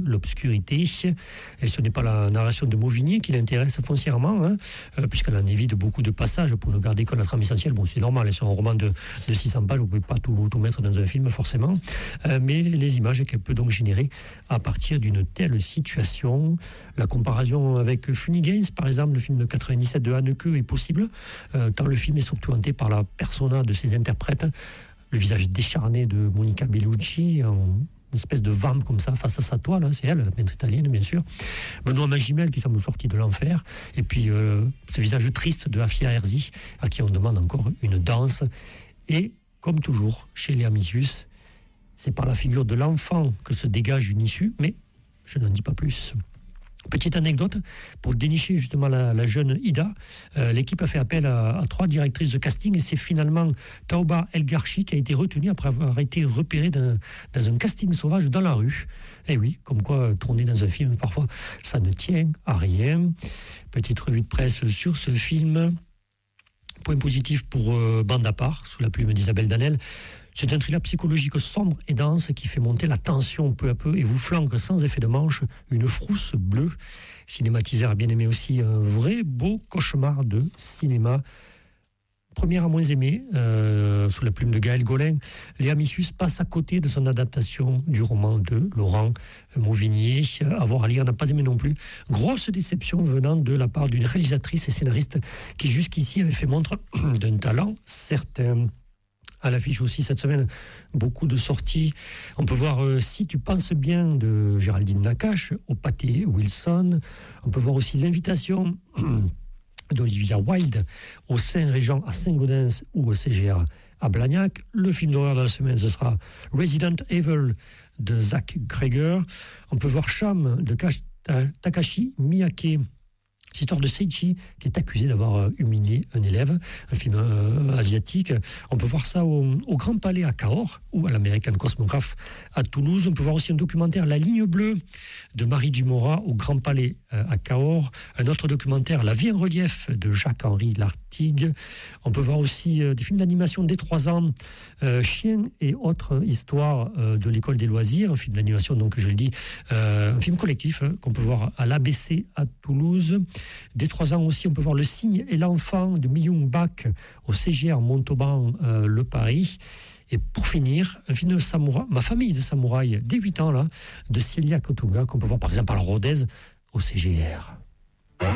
l'obscurité. Et ce n'est pas la narration de Mauvigny qui l'intéresse foncièrement, puisqu'elle en évite beaucoup de passages pour ne garder que la trame essentielle. Bon, c'est normal, c'est un roman de 600 pages, vous ne pouvez pas tout mettre dans un film forcément, mais les images qu'elle peut donc générer à partir d'une telle situation. La comparaison avec Funny Games, par exemple, le film de 97 de Haneke est possible, tant le film est surtout hanté par la persona de ses interprètes, le visage décharné de Monica Bellucci, une espèce de vamp comme ça face à sa toile, c'est elle, la peintre italienne bien sûr. Benoît Magimel qui semble sorti de l'enfer, et puis ce visage triste de Afia Herzi, à qui on demande encore une danse. Et comme toujours, chez Léa Misius, c'est par la figure de l'enfant que se dégage une issue, mais je n'en dis pas plus. Petite anecdote, pour dénicher justement la jeune Ida, l'équipe a fait appel à 3 directrices de casting et c'est finalement Tauba El-Garchi qui a été retenue après avoir été repérée dans un casting sauvage dans la rue. Et oui, comme quoi tourner dans un film, parfois, ça ne tient à rien. Petite revue de presse sur ce film. Point positif pour Bande à part, sous la plume d'Isabelle Danel. C'est un thriller psychologique sombre et dense qui fait monter la tension peu à peu et vous flanque sans effet de manche une frousse bleue. Cinématiseur a bien aimé aussi un vrai beau cauchemar de cinéma. Première à moins aimée, sous la plume de Gaël Golin, Léa Misius passe à côté de son adaptation du roman de Laurent Mauvignier. Avoir à lire, n'a pas aimé non plus. Grosse déception venant de la part d'une réalisatrice et scénariste qui jusqu'ici avait fait montre d'un talent certain. À l'affiche aussi cette semaine, beaucoup de sorties. On peut voir Si tu penses bien de Géraldine Nakache au Pâté Wilson. On peut voir aussi L'invitation d'Olivia Wilde au Saint-Régent à Saint-Gaudens ou au CGR à Blagnac. Le film d'horreur de la semaine, ce sera Resident Evil de Zach Cregger. On peut voir Cham de Takashi Miike. C'est l'histoire de Seichi qui est accusé d'avoir humilié un élève, un film asiatique. On peut voir ça au Grand Palais à Cahors ou à l'American Cosmograph à Toulouse. On peut voir aussi un documentaire La Ligne Bleue de Marie Dumora au Grand Palais à Cahors. Un autre documentaire La Vie en relief de Jacques-Henri Lartigue. On peut voir aussi des films d'animation dès 3 ans, Chiens et autres histoires de l'école des loisirs, un film d'animation donc je le dis, un film collectif qu'on peut voir à l'ABC à Toulouse. Dès 3 ans aussi, on peut voir Le Cygne et l'Enfant de Myung Bak au CGR Montauban, Le Paris. Et pour finir, un film de samouraï, Ma famille de samouraï, dès 8 ans, là, de Célia Kotunga, qu'on peut voir par exemple à la Rodez au CGR.